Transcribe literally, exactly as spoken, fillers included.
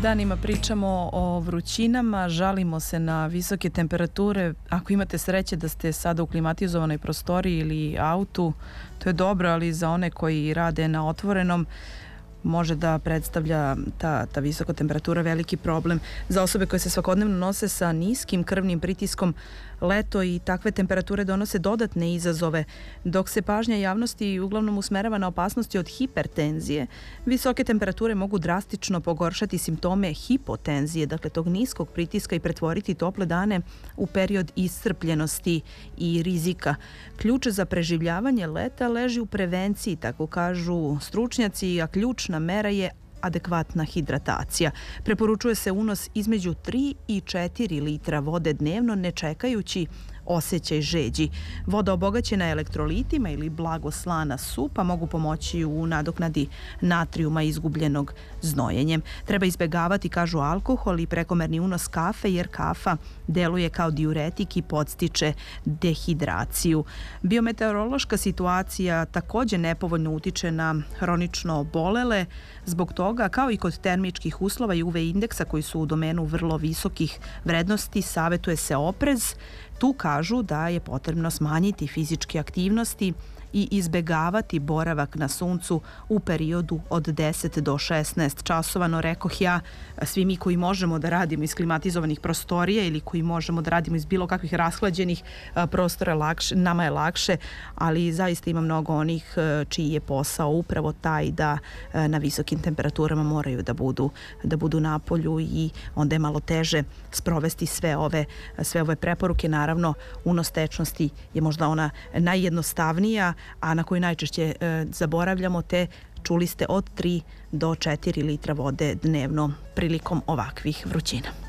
Danima pričamo o vrućinama, žalimo se na visoke temperature. Ako imate sreće da ste sada u klimatizovanoj prostoriji ili autu, to je dobro, ali za one koji rade na otvorenom može da predstavlja ta, ta visoka temperatura veliki problem. Za osobe koje se svakodnevno nose sa niskim krvnim pritiskom, leto i takve temperature donose dodatne izazove. Dok se pažnja javnosti uglavnom usmerava na opasnosti od hipertenzije, visoke temperature mogu drastično pogoršati simptome hipotenzije, dakle tog niskog pritiska, i pretvoriti tople dane u period iscrpljenosti i rizika. Ključ za preživljavanje leta leži u prevenciji, tako kažu stručnjaci, a ključna mera je adekvatna hidratacija. Preporučuje se unos između tri i četiri litra vode dnevno, ne čekajući osjećaj žeđi. Voda obogaćena elektrolitima ili blagoslana supa mogu pomoći u nadoknadi natrijuma izgubljenog znojenjem. Treba izbegavati, kažu, alkohol i prekomerni unos kafe, jer kafa deluje kao diuretik i podstiče dehidraciju. Biometeorološka situacija također nepovoljno utiče na hronično obolele. Zbog toga, kao i kod termičkih uslova i U V indeksa koji su u domenu vrlo visokih vrednosti, savjetuje se oprez. Tu kažu da je potrebno smanjiti fizičke aktivnosti i izbegavati boravak na suncu u periodu od deset do šesnaest časova. No, rekoh ja, svi mi koji možemo da radimo iz klimatizovanih prostorija ili koji možemo da radimo iz bilo kakvih rashlađenih prostora, lakše, nama je lakše, ali zaista ima mnogo onih čiji je posao upravo taj da na visokim temperaturama moraju da budu, da budu na polju, i onda je malo teže sprovesti sve ove, sve ove preporuke. Naravno, unos tečnosti je možda ona najjednostavnija, a na koju najčešće e, zaboravljamo, te čuli ste od tri do četiri litra vode dnevno prilikom ovakvih vrućina.